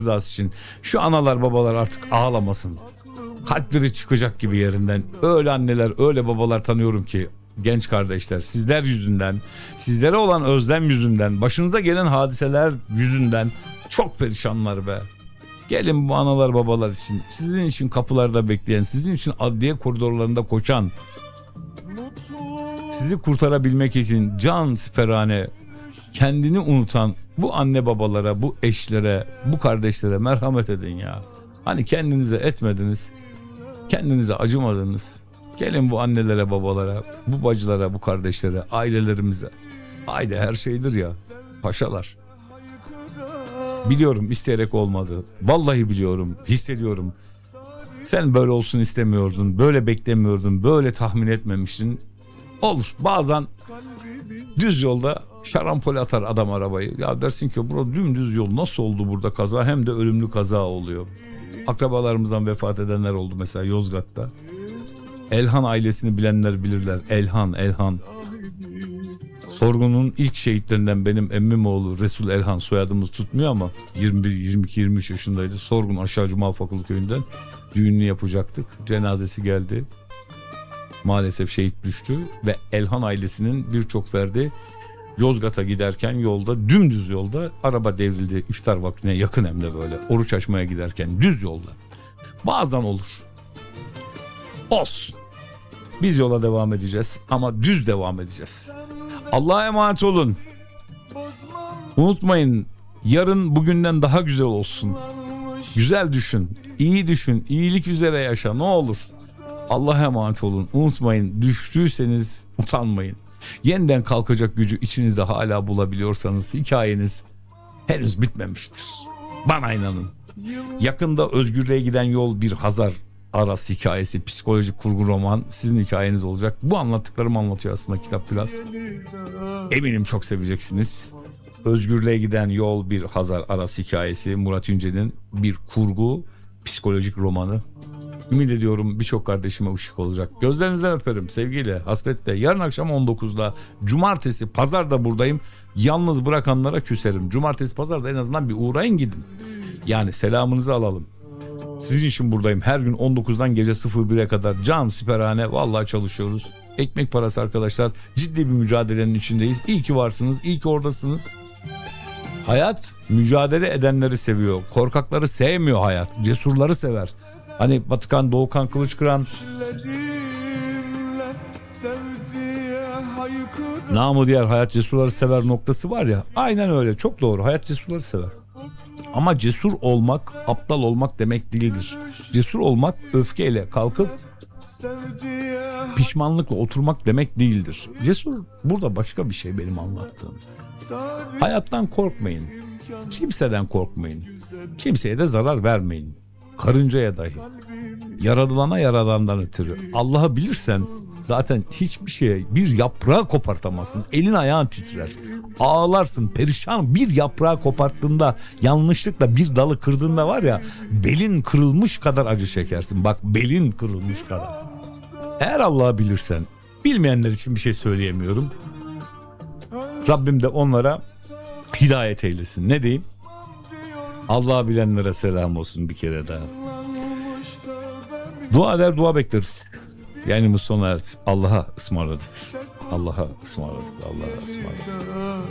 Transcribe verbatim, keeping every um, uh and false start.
rızası için şu analar babalar artık ağlamasın. Kalpleri çıkacak gibi yerinden. Öyle anneler, öyle babalar tanıyorum ki, genç kardeşler, sizler yüzünden, sizlere olan özlem yüzünden, başınıza gelen hadiseler yüzünden çok perişanlar be. Gelin bu analar babalar için, sizin için kapılarda bekleyen, sizin için adliye koridorlarında koşan, sizi kurtarabilmek için can siperhane kendini unutan bu anne babalara, bu eşlere, bu kardeşlere merhamet edin ya. Hani kendinize etmediniz, kendinize acımadınız. Gelin bu annelere, babalara, bu bacılara, bu kardeşlere, ailelerimize. Aile her şeydir ya, paşalar. Biliyorum isteyerek olmadı. Vallahi biliyorum, hissediyorum. Sen böyle olsun istemiyordun, böyle beklemiyordun, böyle tahmin etmemiştin. Olur, bazen düz yolda şarampole atar adam arabayı. Ya dersin ki burada dümdüz yol, nasıl oldu burada kaza? Hem de ölümlü kaza oluyor. Akrabalarımızdan vefat edenler oldu mesela Yozgat'ta. Elhan ailesini bilenler bilirler. Elhan, Elhan. Sorgun'un ilk şehitlerinden benim emmim oğlu Resul Elhan, soyadımız tutmuyor ama yirmi bir, yirmi iki, yirmi üç yaşındaydı. Sorgun Aşağı Cuma Fakul köyünden düğününü yapacaktık. Cenazesi geldi. Maalesef şehit düştü ve Elhan ailesinin birçok ferdi Yozgat'a giderken yolda, dümdüz yolda araba devrildi. İftar vaktine yakın, hem de böyle oruç açmaya giderken düz yolda. Bazen olur. Olsun. Biz yola devam edeceğiz ama düz devam edeceğiz. Allah'a emanet olun. Unutmayın, yarın bugünden daha güzel olsun. Güzel düşün, iyi düşün, iyilik üzere yaşa ne olur. Allah'a emanet olun. Unutmayın, düştüyseniz utanmayın. Yeniden kalkacak gücü içinizde hala bulabiliyorsanız hikayeniz henüz bitmemiştir. Bana inanın. Yakında özgürlüğe giden yol bir Hazar Aras hikayesi, psikolojik kurgu roman sizin hikayeniz olacak. Bu anlattıklarımı anlatıyor aslında Kitap Plus. Eminim çok seveceksiniz. Özgürlüğe giden yol bir Hazar Aras hikayesi, Murat Ünce'nin bir kurgu psikolojik romanı. Ümit ediyorum birçok kardeşime ışık olacak. Gözlerinizden öperim sevgiyle, hasretle. Yarın akşam on dokuzda, cumartesi, pazar da buradayım. Yalnız bırakanlara küserim. Cumartesi, pazar da en azından bir uğrayın gidin. Yani selamınızı alalım. Sizin için buradayım. Her gün on dokuzdan gece sıfır bire kadar can siperhane, vallahi çalışıyoruz. Ekmek parası arkadaşlar. Ciddi bir mücadelenin içindeyiz. İyi ki varsınız, iyi ki oradasınız. Hayat mücadele edenleri seviyor. Korkakları sevmiyor hayat. Cesurları sever. Hani Batıkan, Doğukan, Kılıçkıran, namı diğer hayat cesurları sever noktası var ya. Aynen öyle, çok doğru, hayat cesurları sever. Ama cesur olmak aptal olmak demek değildir. Cesur olmak öfkeyle kalkıp pişmanlıkla oturmak demek değildir. Cesur burada başka bir şey benim anlattığım. Hayattan korkmayın. Kimseden korkmayın. Kimseye de zarar vermeyin. Karıncaya dahi. Yaradılana yaradandan ötürü. Allah'ı bilirsen zaten hiçbir şeye, bir yaprağı kopartamazsın. Elin ayağın titrer. Ağlarsın, perişan. Bir yaprağı koparttığında, yanlışlıkla bir dalı kırdığında var ya, belin kırılmış kadar acı çekersin. Bak, belin kırılmış kadar. Eğer Allah'ı bilirsen, bilmeyenler için bir şey söyleyemiyorum. Rabbim de onlara hidayet eylesin. Ne diyeyim? Allah'ı bilenlere selam olsun bir kere daha. Dua eder, dua bekleriz. Yani bu sona erdi. Allah'a ısmarladık. Allah'a ısmarladık. Allah'a ısmarladık.